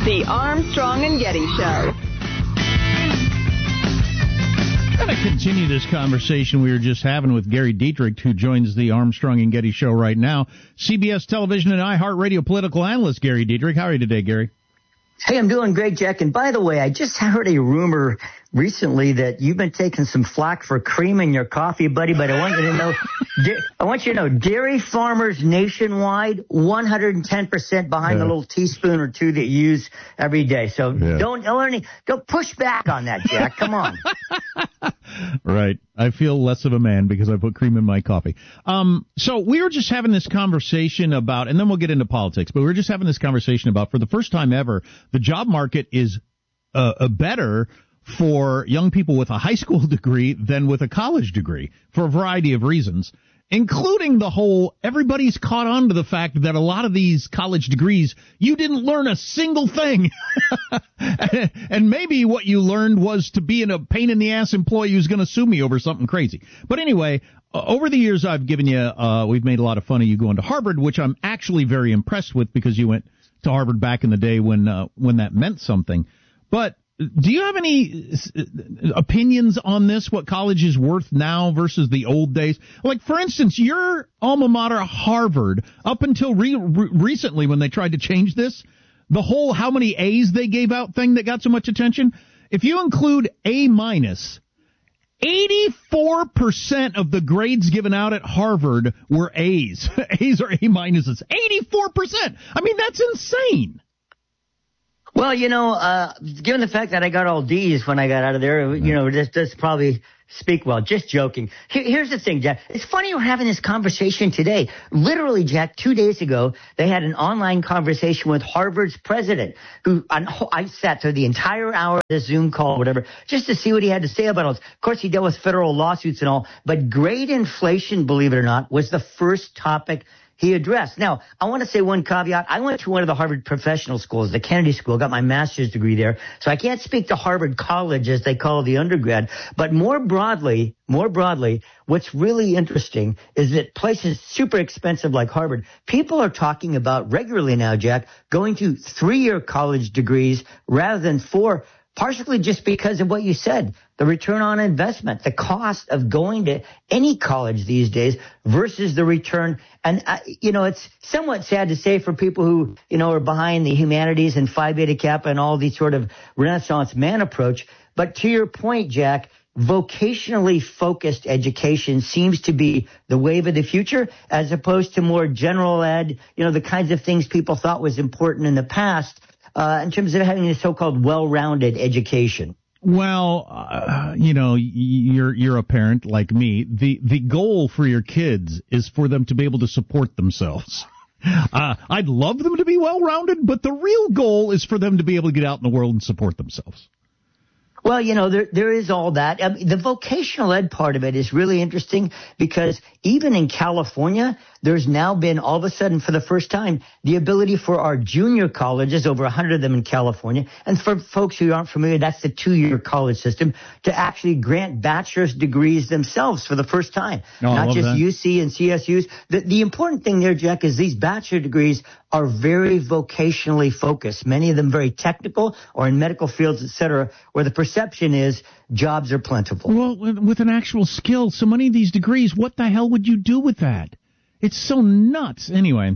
The Armstrong and Getty Show. I'm going to continue this conversation we were just having with Gary Dietrich, who joins the Armstrong and Getty Show right now. CBS Television and iHeartRadio political analyst Gary Dietrich. How are you today, Gary? Hey, I'm doing great, Jack. And by the way, I just heard a rumor recently that you've been taking some flack for cream in your coffee, buddy. But I want you to know, dairy farmers nationwide, 110% behind the little teaspoon or two that you use every day. So don't push back on that, Jack. Come on. Right. I feel less of a man because I put cream in my coffee. So we were just having this conversation about, and then we'll get into politics, but we were just having this conversation about, for the first time ever, the job market is better for young people with a high school degree than with a college degree for a variety of reasons, including the whole, everybody's caught on to the fact that a lot of these college degrees, you didn't learn a single thing. And maybe what you learned was to be a pain in the ass employee who's going to sue me over something crazy. But anyway, over the years I've given you, we've made a lot of fun of you going to Harvard, which I'm actually very impressed with because you went to Harvard back in the day when that meant something. But do you have any opinions on this, what college is worth now versus the old days? Like, for instance, your alma mater, Harvard, up until recently when they tried to change this, the whole how many A's they gave out thing that got so much attention, if you include A-, 84% of the grades given out at Harvard were A's. A's or A-. 84%. I mean, that's insane. Well, given the fact that I got all D's when I got out of there, this does probably speak well. Just joking. Here's the thing, Jack. It's funny we're having this conversation today. Literally, Jack, 2 days ago, they had an online conversation with Harvard's president, who I sat through the entire hour of this Zoom call, whatever, just to see what he had to say about it. Of course, he dealt with federal lawsuits and all, but grade inflation, believe it or not, was the first topic he addressed. Now, I want to say one caveat. I went to one of the Harvard professional schools, the Kennedy School, got my master's degree there. So I can't speak to Harvard College, as they call the undergrad. But more broadly, what's really interesting is that places super expensive like Harvard, people are talking about regularly now, Jack, going to 3-year college degrees rather than 4, partially just because of what you said, the return on investment, the cost of going to any college these days versus the return. And, it's somewhat sad to say for people who, are behind the humanities and Phi Beta Kappa and all these sort of Renaissance man approach. But to your point, Jack, vocationally focused education seems to be the wave of the future as opposed to more general ed, the kinds of things people thought was important in the past. In terms of having a so-called well-rounded education. Well, you're a parent like me. The goal for your kids is for them to be able to support themselves. I'd love them to be well-rounded, but the real goal is for them to be able to get out in the world and support themselves. Well, there is all that. The vocational ed part of it is really interesting because even in California, there's now been all of a sudden for the first time the ability for our junior colleges, over 100 of them in California, and for folks who aren't familiar, that's the 2-year college system, to actually grant bachelor's degrees themselves for the first time. Not just UC and CSUs. The important thing there, Jack, is these bachelor degrees are very vocationally focused, many of them very technical or in medical fields, et cetera, where the perception is jobs are plentiful. Well, with an actual skill, so many of these degrees, what the hell would you do with that? It's so nuts. Anyway,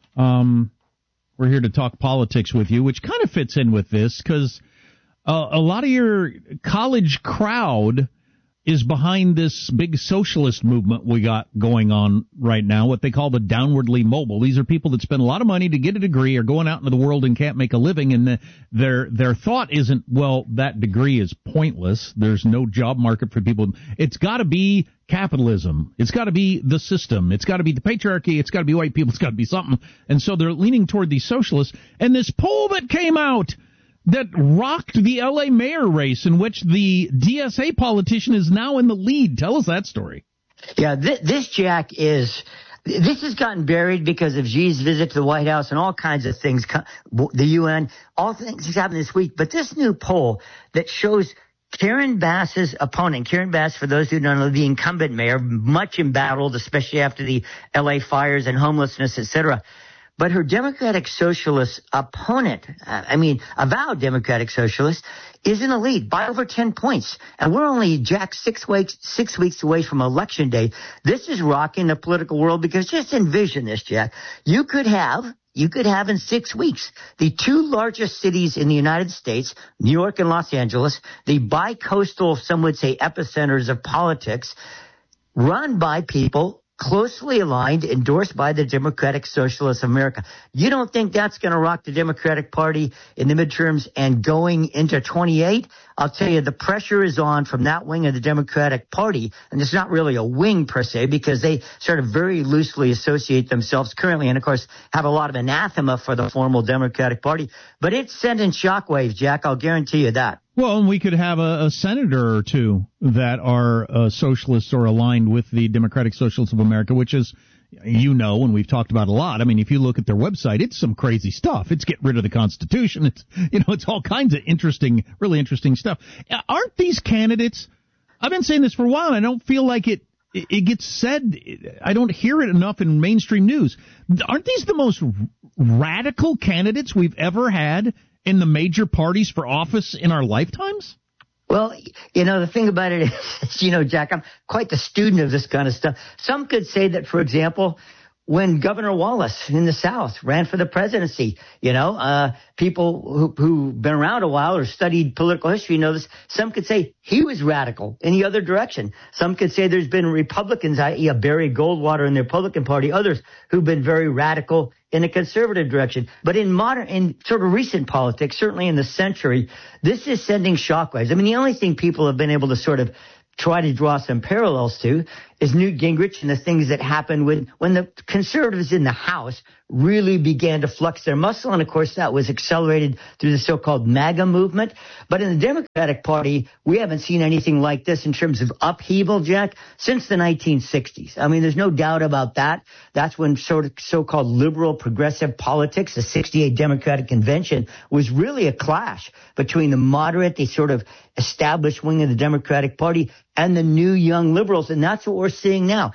we're here to talk politics with you, which kind of fits in with this because a lot of your college crowd is behind this big socialist movement we got going on right now, what they call the downwardly mobile. These are people that spend a lot of money to get a degree or going out into the world and can't make a living, and their thought isn't, well, that degree is pointless. There's no job market for people. It's got to be capitalism. It's got to be the system. It's got to be the patriarchy. It's got to be white people. It's got to be something. And so they're leaning toward these socialists. And this poll that came out that rocked the L.A. mayor race, in which the DSA politician is now in the lead. Tell us that story. Yeah, this, Jack, this has gotten buried because of Xi's visit to the White House and all kinds of things, the UN, all things that's happened this week. But this new poll that shows Karen Bass's opponent, Karen Bass, for those who don't know, the incumbent mayor, much embattled, especially after the L.A. fires and homelessness, et cetera. but her Democratic Socialist opponent, avowed Democratic Socialist, is in the lead by over 10 points. And we're only, Jack, 6 weeks away from Election Day. This is rocking the political world, because just envision this, Jack. You could have in 6 weeks the two largest cities in the United States, New York and Los Angeles, the bi-coastal, some would say, epicenters of politics, run by people closely aligned, endorsed by the Democratic Socialists of America. You don't think that's going to rock the Democratic Party in the midterms and going into 28? I'll tell you, the pressure is on from that wing of the Democratic Party, and it's not really a wing per se, because they sort of very loosely associate themselves currently, and of course have a lot of anathema for the formal Democratic Party. But it's sending shockwaves, Jack, I'll guarantee you that. Well, and we could have a senator or two that are socialists or aligned with the Democratic Socialists of America, which is, and we've talked about a lot. I mean, if you look at their website, it's some crazy stuff. It's get rid of the Constitution. It's, it's all kinds of really interesting stuff. Aren't these candidates, I've been saying this for a while, and I don't feel like it gets said, I don't hear it enough in mainstream news. Aren't these the most radical candidates we've ever had in the major parties for office in our lifetimes? Well, the thing about it is, Jack, I'm quite the student of this kind of stuff. Some could say that, for example, when Governor Wallace in the South ran for the presidency, people who've been around a while or studied political history know this. Some could say he was radical in the other direction. Some could say there's been Republicans, i.e. Barry Goldwater in the Republican Party, others who've been very radical in a conservative direction. But in sort of recent politics, certainly in the century, this is sending shockwaves. I mean, the only thing people have been able to sort of try to draw some parallels to is Newt Gingrich and the things that happened when the conservatives in the House really began to flux their muscle. And, of course, that was accelerated through the so-called MAGA movement. But in the Democratic Party, we haven't seen anything like this in terms of upheaval, Jack, since the 1960s. I mean, there's no doubt about that. That's when so-called liberal progressive politics, the 68 Democratic Convention, was really a clash between the moderate, the sort of established wing of the Democratic Party, and the new young liberals. And that's what we're seeing now.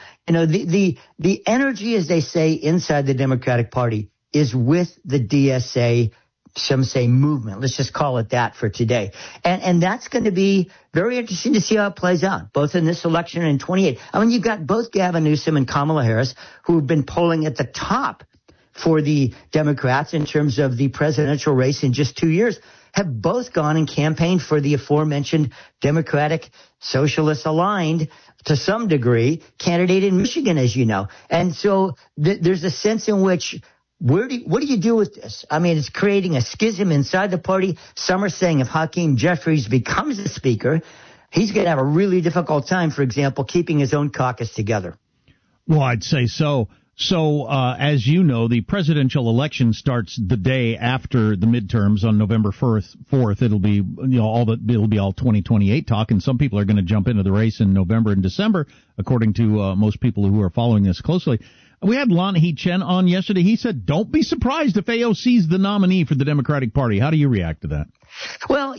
The energy, as they say, inside the Democratic Party is with the DSA, some say movement. Let's just call it that for today. And that's going to be very interesting to see how it plays out, both in this election and in 28. I mean, you've got both Gavin Newsom and Kamala Harris, who have been polling at the top for the Democrats in terms of the presidential race in just 2 years, have both gone and campaigned for the aforementioned Democratic Socialist aligned, to some degree, candidate in Michigan, as you know. And so there's a sense in which, what do you do with this? I mean, it's creating a schism inside the party. Some are saying if Hakeem Jeffries becomes the speaker, he's going to have a really difficult time, for example, keeping his own caucus together. Well, I'd say so. So, as you know, the presidential election starts the day after the midterms on November 4th. It'll be, it'll be all 2028 talk, and some people are going to jump into the race in November and December, according to most people who are following this closely. We had Lan He-Chen on yesterday. He said, don't be surprised if AOC is the nominee for the Democratic Party. How do you react to that? Well,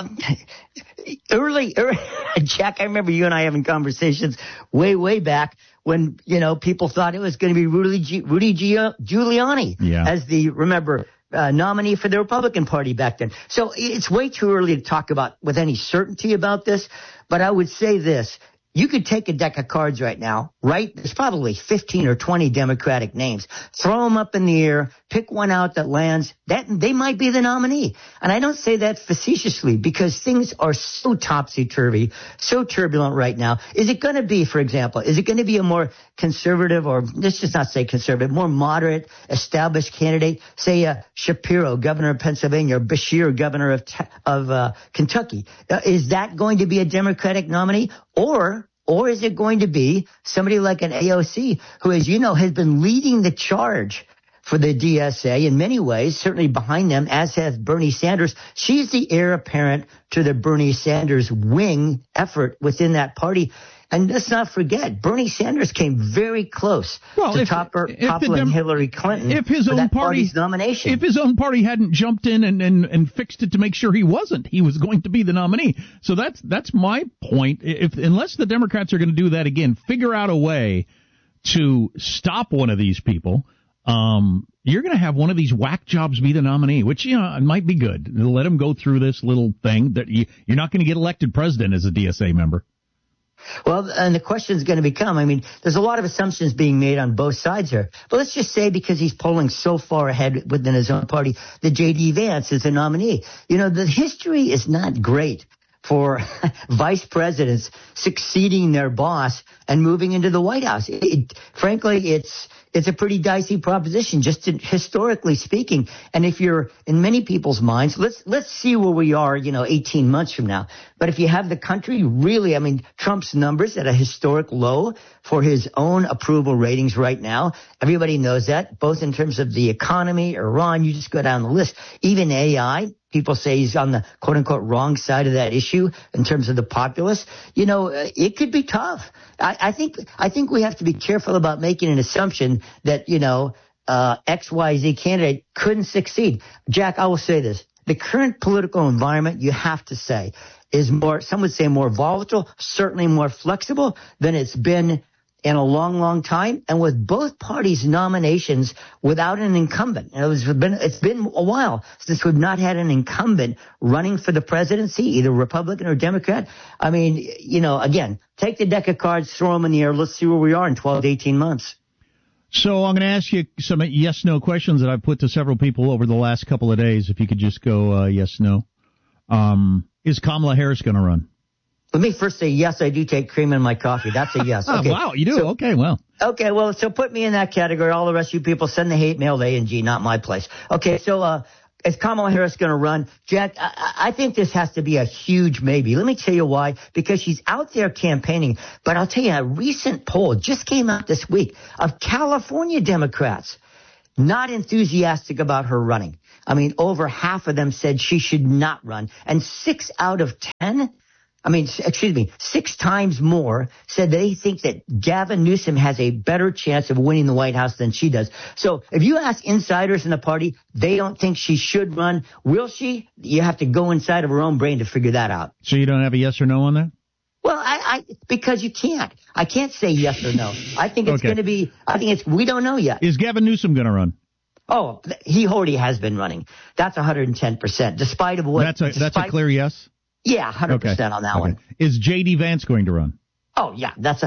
early, Jack, I remember you and I having conversations way back when, people thought it was going to be Rudy Giuliani as the, nominee for the Republican Party back then. So it's way too early to talk about with any certainty about this, but I would say this. You could take a deck of cards right now, right? There's probably 15 or 20 Democratic names. Throw them up in the air, pick one out that lands. They might be the nominee. And I don't say that facetiously because things are so topsy-turvy, so turbulent right now. Is it going to be, for example, a more conservative, or let's just not say conservative, more moderate, established candidate? Say Shapiro, governor of Pennsylvania, or Beshear, governor of Kentucky. Is that going to be a Democratic nominee? Or is it going to be somebody like an AOC who, as you know, has been leading the charge for the DSA in many ways, certainly behind them, as has Bernie Sanders. She's the heir apparent to the Bernie Sanders wing effort within that party. And let's not forget, Bernie Sanders came very close to toppling Hillary Clinton if his own party's nomination. If his own party hadn't jumped in and fixed it to make sure he was going to be the nominee. So that's my point. Unless the Democrats are going to do that again, figure out a way to stop one of these people, you're going to have one of these whack jobs be the nominee, which, it might be good. Let him go through this little thing that you're not going to get elected president as a DSA member. Well, and the question is going to become, there's a lot of assumptions being made on both sides here. But let's just say because he's polling so far ahead within his own party, that J.D. Vance is a nominee. The history is not great for vice presidents succeeding their boss and moving into the White House. Frankly, it's a pretty dicey proposition, just historically speaking. And if you're in many people's minds, let's see where we are, 18 months from now. But if you have the country really, Trump's numbers at a historic low for his own approval ratings right now. Everybody knows that, both in terms of the economy, Iran, you just go down the list. Even AI, people say he's on the quote-unquote wrong side of that issue in terms of the populace. It could be tough. I think we have to be careful about making an assumption that, XYZ candidate couldn't succeed. Jack, I will say this. The current political environment, you have to say, is more, some would say more volatile, certainly more flexible than it's been in a long, long time, and with both parties' nominations without an incumbent. It's been a while since we've not had an incumbent running for the presidency, either Republican or Democrat. Again, take the deck of cards, throw them in the air. Let's see where we are in 12 to 18 months. So I'm going to ask you some yes-no questions that I've put to several people over the last couple of days. If you could just go yes-no. Is Kamala Harris going to run? Let me first say, yes, I do take cream in my coffee. That's a yes. Okay. Wow, you do? So, okay, well. Okay, well, so put me in that category. All the rest of you people, send the hate mail to A&G, not my place. Okay, so is Kamala Harris going to run? Jack, I think this has to be a huge maybe. Let me tell you why. Because she's out there campaigning. But I'll tell you, a recent poll just came out this week of California Democrats not enthusiastic about her running. Over half of them said she should not run. And 6 out of 10... 6 times more said they think that Gavin Newsom has a better chance of winning the White House than she does. So if you ask insiders in the party, they don't think she should run. Will she? You have to go inside of her own brain to figure that out. So you don't have a yes or no on that? Well, because you can't. I can't say yes or no. I think it's going to be, we don't know yet. Is Gavin Newsom going to run? Oh, he already has been running. That's 110%, despite of what. That's a clear yes? Yeah, 100% on that one. Is J.D. Vance going to run? Oh, yeah, that's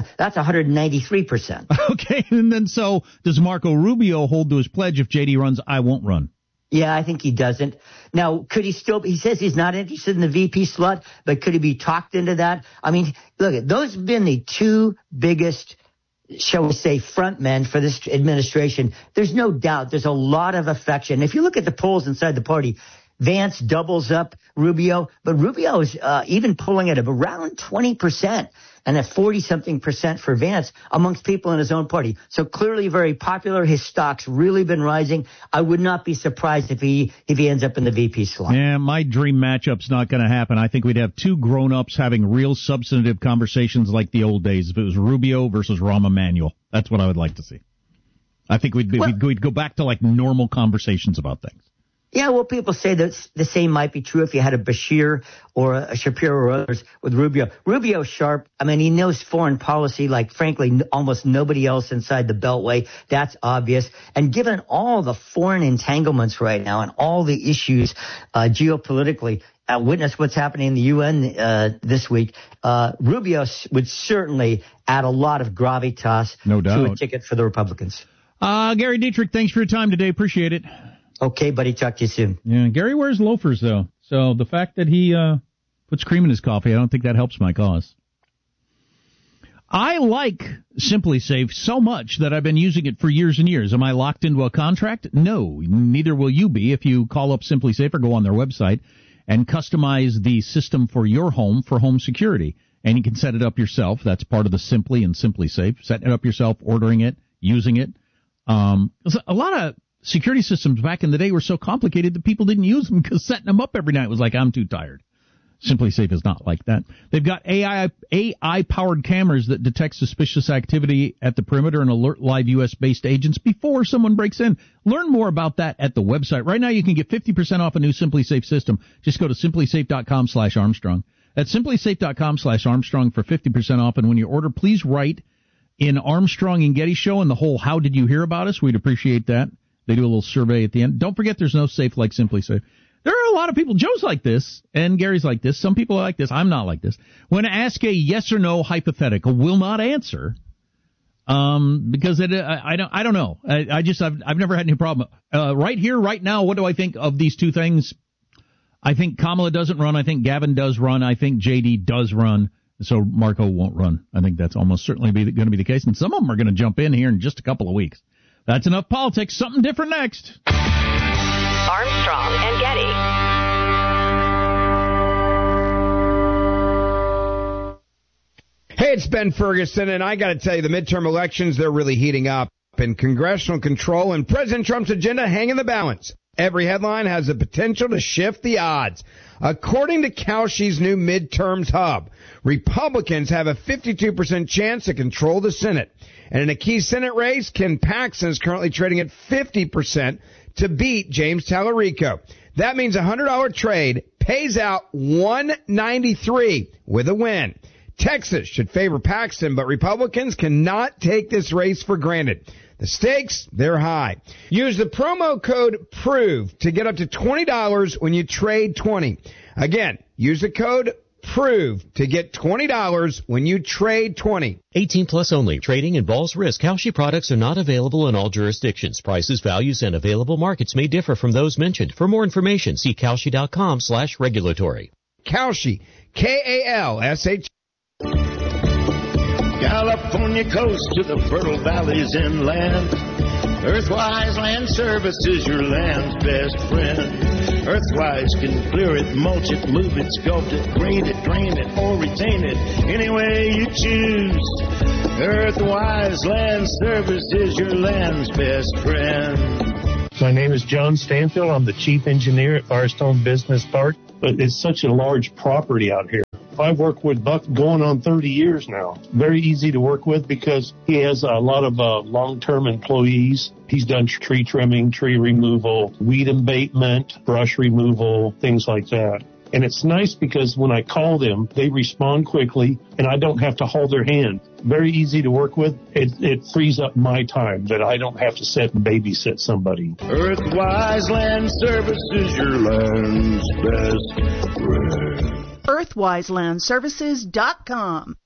193%. Okay, and then so does Marco Rubio hold to his pledge, if J.D. runs, I won't run? Yeah, I think he doesn't. Now, could he still, he says he's not interested in the VP slot, but could he be talked into that? Look, those have been the two biggest, shall we say, front men for this administration. There's no doubt there's a lot of affection. If you look at the polls inside the party, Vance doubles up Rubio, but Rubio is even pulling at around 20% and at 40-something% for Vance amongst people in his own party. So clearly very popular. His stock's really been rising. I would not be surprised if he ends up in the VP slot. Yeah, my dream matchup's not going to happen. I think we'd have two grown-ups having real substantive conversations like the old days if it was Rubio versus Rahm Emanuel. That's what I would like to see. I think we'd go back to like normal conversations about things. Yeah, well, people say that the same might be true if you had a Bashir or a Shapiro or others with Rubio. Rubio's sharp. He knows foreign policy like, frankly, almost nobody else inside the Beltway. That's obvious. And given all the foreign entanglements right now and all the issues geopolitically, witness what's happening in the UN this week, Rubio would certainly add a lot of gravitas to a ticket for the Republicans. Gary Dietrich, thanks for your time today. Appreciate it. Okay, buddy. Talk to you soon. Yeah, Gary wears loafers, though. So the fact that he puts cream in his coffee, I don't think that helps my cause. I like Simply Safe so much that I've been using it for years and years. Am I locked into a contract? No, neither will you be if you call up Simply Safe or go on their website and customize the system for your home for home security. And you can set it up yourself. That's part of the Simply and Simply Safe. Setting it up yourself, ordering it, using it. A lot of security systems back in the day were so complicated that people didn't use them because setting them up every night was like, I'm too tired. Simply Safe is not like that. They've got AI-powered cameras that detect suspicious activity at the perimeter and alert live U.S.-based agents before someone breaks in. Learn more about that at the website. Right now you can get 50% off a new Simply Safe system. Just go to simplysafe.com/Armstrong. That's simplysafe.com/Armstrong for 50% off. And when you order, please write in Armstrong and Getty Show and the whole how did you hear about us. We'd appreciate that. They do a little survey at the end. Don't forget there's no safe like Simply Safe. There are a lot of people. Joe's like this, and Gary's like this. Some people are like this. I'm not like this. When asked a yes or no hypothetical, will not answer, because I don't know. I've never had any problem. Right here, right now, what do I think of these two things? I think Kamala doesn't run. I think Gavin does run. I think JD does run. So Marco won't run. I think that's almost certainly going to be the case. And some of them are going to jump in here in just a couple of weeks. That's enough politics. Something different next. Armstrong and Getty. Hey, it's Ben Ferguson, and I got to tell you, the midterm elections, they're really heating up. And congressional control and President Trump's agenda hang in the balance. Every headline has the potential to shift the odds. According to Kalshi's new midterms hub, Republicans have a 52% chance to control the Senate. And in a key Senate race, Ken Paxton is currently trading at 50% to beat James Tallarico. That means a $100 trade pays out $193 with a win. Texas should favor Paxton, but Republicans cannot take this race for granted. The stakes, they're high. Use the promo code PROVE to get up to $20 when you trade 20. Again, use the code PROVE to get $20 when you trade 20. 18 plus only. Trading involves risk. Kalshi products are not available in all jurisdictions. Prices, values, and available markets may differ from those mentioned. For more information, see Kalshi.com/regulatory. Kalshi, Kalsh. California coast to the fertile valleys inland. Earthwise Land Service is your land's best friend. Earthwise can clear it, mulch it, move it, sculpt it, green it, drain it, or retain it any way you choose. Earthwise Land Service is your land's best friend. My name is John Stanfield. I'm the chief engineer at Firestone Business Park. But it's such a large property out here. I've worked with Buck going on 30 years now. Very easy to work with because he has a lot of long-term employees. He's done tree trimming, tree removal, weed abatement, brush removal, things like that. And it's nice because when I call them, they respond quickly, and I don't have to hold their hand. Very easy to work with. It frees up my time that I don't have to sit and babysit somebody. Earthwise Land Service is your land's best friend. EarthwiseLandServices.com.